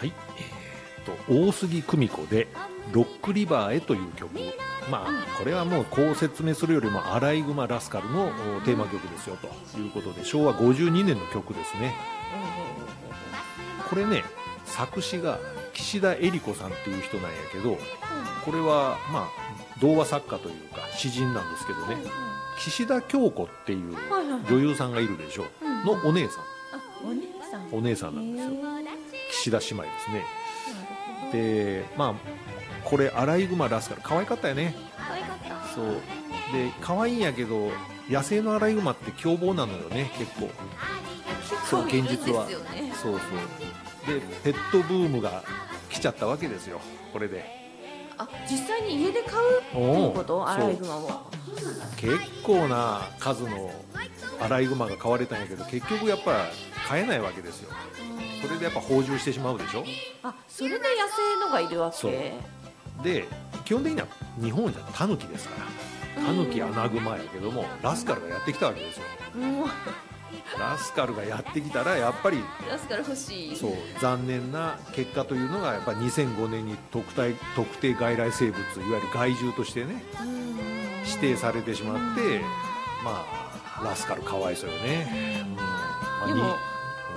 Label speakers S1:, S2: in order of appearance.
S1: はい、大杉久美子で「ロックリバーへ」という曲、まあこれはもうこう説明するよりもアライグマラスカルのテーマ曲ですよということで、昭和52年の曲ですね。これね、作詞が岸田恵理子さんっていう人なんやけど、これはまあ童話作家というか詩人なんですけどね、岸田京子っていう女優さんがいるでしょ、のお姉さん、お姉さんなんですよ。岸田姉妹ですね。でまあこれアライグマラスカル可愛かったよね。
S2: 可愛かった。
S1: そうで可愛いんやけど、野生のアライグマって凶暴なのよね、結構。そう現実は、そうそうでペットブームが来ちゃったわけですよ、これで。
S2: あ、実際に家で飼うっていうこと？アライグマを
S1: 結構な数のアライグマが飼われたんやけど、結局やっぱ飼えないわけですよ。それでやっぱ放獣してしまうでしょ。
S2: あ、それで野生のがいるわけ。
S1: そうで基本的には日本じゃタヌキですから、タヌキアナグマやけども、ラスカルがやってきたわけですよ。ラスカルがやってきたらやっぱり
S2: ラスカル欲しい。
S1: そう残念な結果というのがやっぱり2005年に特定外来生物、いわゆる害獣としてね指定されてしまって、まあラスカルかわいそうよね。
S2: でも